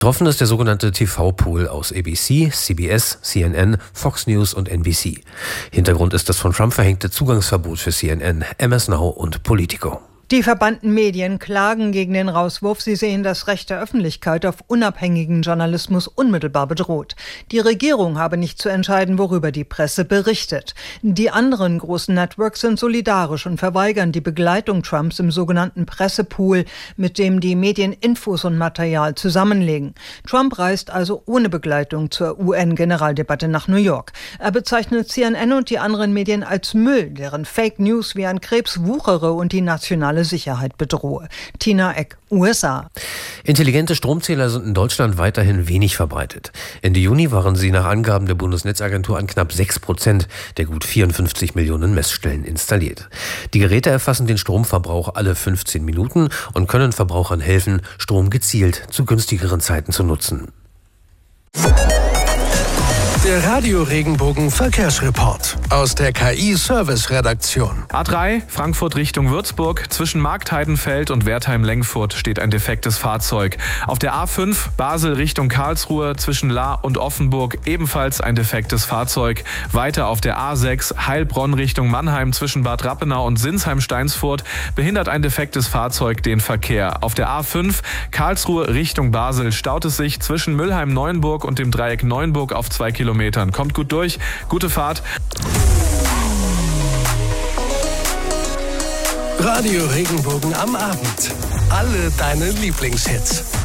Betroffen ist der sogenannte TV-Pool aus ABC, CBS, CNN, Fox News und NBC. Hintergrund ist das von Trump verhängte Zugangsverbot für CNN, MS Now und Politico. Die verbannten Medien klagen gegen den Rauswurf. Sie sehen das Recht der Öffentlichkeit auf unabhängigen Journalismus unmittelbar bedroht. Die Regierung habe nicht zu entscheiden, worüber die Presse berichtet. Die anderen großen Networks sind solidarisch und verweigern die Begleitung Trumps im sogenannten Pressepool, mit dem die Medien Infos und Material zusammenlegen. Trump reist also ohne Begleitung zur UN-Generaldebatte nach New York. Er bezeichnet CNN und die anderen Medien als Müll, deren Fake News wie ein Krebs wuchere und die nationale Sicherheit bedrohe. Tina Eck, USA. Intelligente Stromzähler sind in Deutschland weiterhin wenig verbreitet. Ende Juni waren sie nach Angaben der Bundesnetzagentur an knapp 6% der gut 54 Millionen Messstellen installiert. Die Geräte erfassen den Stromverbrauch alle 15 Minuten und können Verbrauchern helfen, Strom gezielt zu günstigeren Zeiten zu nutzen. Der Radio-Regenbogen-Verkehrsreport aus der KI-Service-Redaktion. A3, Frankfurt Richtung Würzburg. Zwischen Marktheidenfeld und Wertheim-Lengfurt steht ein defektes Fahrzeug. Auf der A5, Basel Richtung Karlsruhe, zwischen Lahr und Offenburg ebenfalls ein defektes Fahrzeug. Weiter auf der A6, Heilbronn Richtung Mannheim, zwischen Bad Rappenau und Sinsheim-Steinsfurt behindert ein defektes Fahrzeug den Verkehr. Auf der A5, Karlsruhe Richtung Basel staut es sich zwischen Mülheim-Neuenburg und dem Dreieck Neuenburg auf 2 Kilometern. Kommt gut durch, gute Fahrt. Radio Regenbogen am Abend. Alle deine Lieblingshits.